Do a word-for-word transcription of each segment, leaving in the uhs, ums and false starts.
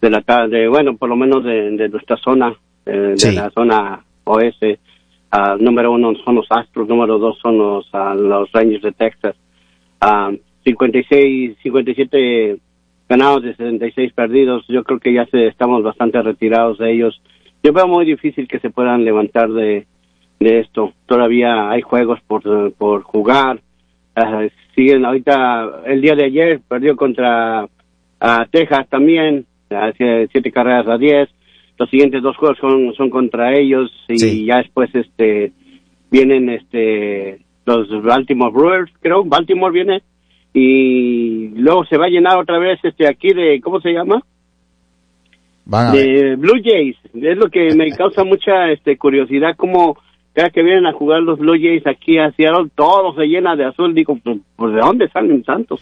de la tarde, bueno, por lo menos de, de nuestra zona, eh, de Sí. la zona oeste. Uh, número uno son los Astros, número dos son los, uh, los Rangers de Texas. Uh, cincuenta y seis, cincuenta y siete ganados de sesenta y seis perdidos. Yo creo que ya se, estamos bastante retirados de ellos. Yo veo muy difícil que se puedan levantar de, de esto. Todavía hay juegos por, por jugar. Uh, siguen ahorita, el día de ayer perdió contra uh, Texas también, hace siete carreras a diez. Los siguientes dos juegos son, son contra ellos y Sí. ya después este vienen este los Baltimore Brewers, creo, Baltimore viene y luego se va a llenar otra vez este aquí de, ¿cómo se llama? Van a ver. De Blue Jays. Es lo que me causa mucha este curiosidad, como cada que vienen a jugar los Blue Jays aquí a Seattle, todo se llena de azul. Digo, pues, pues ¿de dónde salen tantos?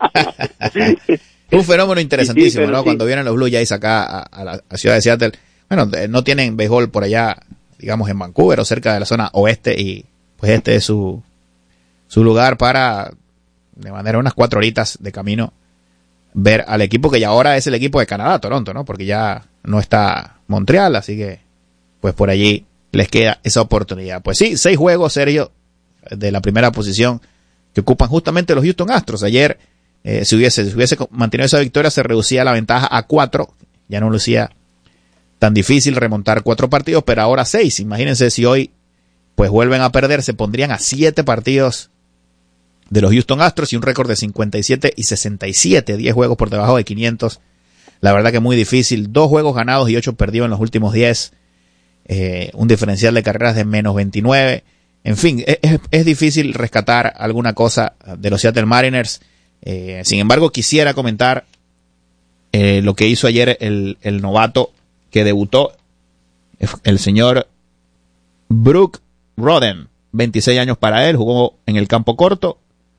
Un fenómeno interesantísimo, Sí, sí, ¿no? sí. Cuando vienen los Blue Jays acá a, a la a ciudad de Seattle. Bueno, eh, no tienen béisbol por allá, digamos, en Vancouver o cerca de la zona oeste y pues este es su, su lugar para, de manera unas cuatro horitas de camino, ver al equipo que ya ahora es el equipo de Canadá, Toronto, ¿no? Porque ya no está Montreal, así que pues por allí les queda esa oportunidad. Pues sí, seis juegos, Sergio, de la primera posición que ocupan justamente los Houston Astros. Ayer, eh, si hubiese, si hubiese mantenido esa victoria, se reducía la ventaja a cuatro. Ya no lucía tan difícil remontar cuatro partidos, pero ahora seis. Imagínense si hoy pues vuelven a perder, se pondrían a siete partidos de los Houston Astros y un récord de cincuenta y siete y sesenta y siete, diez juegos por debajo de quinientos. La verdad que muy difícil. Dos juegos ganados y ocho perdidos en los últimos diez. Eh, un diferencial de carreras de menos veintinueve. En fin, es, es difícil rescatar alguna cosa de los Seattle Mariners. Eh, sin embargo, quisiera comentar eh, lo que hizo ayer el, el novato que debutó, el señor Brooke Roden. veintiséis años para él, jugó en el campo corto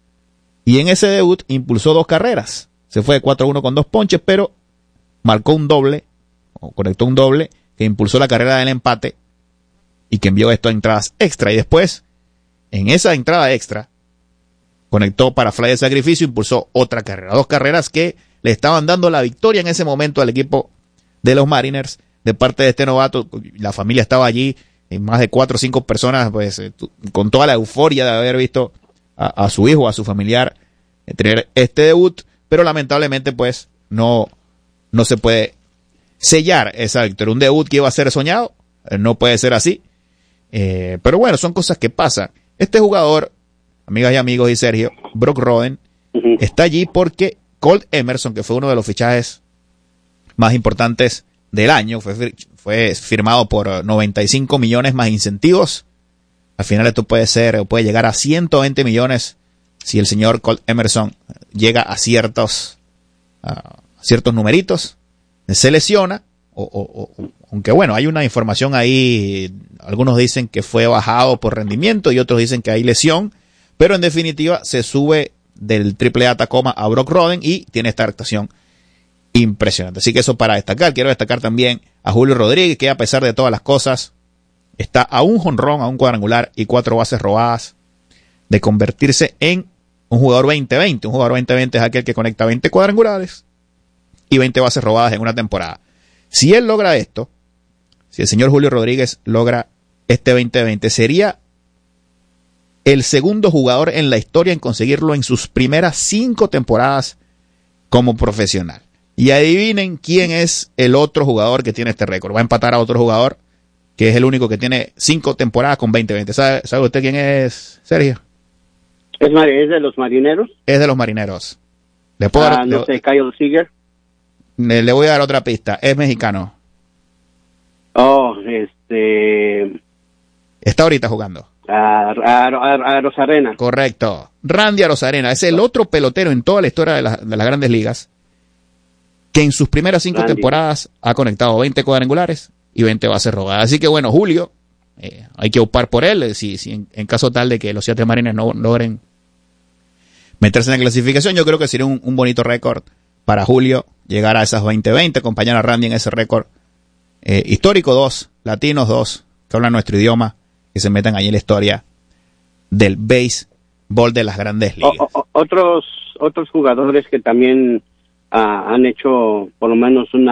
y en ese debut impulsó dos carreras. Se fue de cuatro a uno con dos ponches, pero marcó un doble, o conectó un doble, que impulsó la carrera del empate y que envió esto a entradas extra. Y después, en esa entrada extra, conectó para fly de sacrificio, impulsó otra carrera. Dos carreras que le estaban dando la victoria en ese momento al equipo de los Mariners, de parte de este novato. La familia estaba allí, y más de cuatro o cinco personas, pues, eh, con toda la euforia de haber visto a, a su hijo, a su familiar, eh, tener este debut, pero lamentablemente, pues, no, no se puede sellar esa victoria. Un debut que iba a ser soñado, eh, no puede ser así. Eh, pero bueno, son cosas que pasan. Este jugador, amigas y amigos y Sergio, Brooke Roden, Uh-huh. está allí porque Colt Emerson, que fue uno de los fichajes más importantes del año, fue, fue firmado por noventa y cinco millones más incentivos. Al final esto puede ser, puede llegar a ciento veinte millones si el señor Colt Emerson llega a ciertos, a ciertos numeritos. Se lesiona, o, o, o, aunque bueno, hay una información ahí, algunos dicen que fue bajado por rendimiento y otros dicen que hay lesión, pero en definitiva se sube del triple A Tacoma a Brooke Roden y tiene esta actuación impresionante. Así que eso para destacar. Quiero destacar también a Julio Rodríguez, que a pesar de todas las cosas está a un jonrón, a un cuadrangular y cuatro bases robadas de convertirse en un jugador veinte veinte. Un jugador veinte veinte es aquel que conecta veinte cuadrangulares y veinte bases robadas en una temporada. Si él logra esto, si el señor Julio Rodríguez logra este veinte veinte, sería el segundo jugador en la historia en conseguirlo en sus primeras cinco temporadas como profesional. Y adivinen quién es el otro jugador que tiene este récord. Va a empatar a otro jugador que es el único que tiene cinco temporadas con veinte veinte. ¿Sabe, sabe usted quién es, Sergio? ¿Es, ¿Es de los Marineros? Es de los Marineros. ¿Le puedo Ah, dar, no le, sé, Kyle Seager. Le, le voy a dar otra pista. Es mexicano. Oh, este... Está ahorita jugando. A, a, a, a Rosarena. Correcto. Randy Arozarena. Es el otro pelotero en toda la historia de, la, de las grandes ligas que en sus primeras cinco Randy. temporadas ha conectado veinte cuadrangulares y veinte bases robadas. Así que bueno, Julio, eh, hay que optar por él. Si, si en, en caso tal de que los Seattle Mariners no logren meterse en la clasificación, yo creo que sería un, un bonito récord para Julio llegar a esas veinte veinte, acompañar a Randy en ese récord eh, histórico. Dos latinos, dos que hablan nuestro idioma, que se metan ahí en la historia del béisbol de las grandes ligas. O, o, otros otros jugadores que también uh, han hecho por lo menos una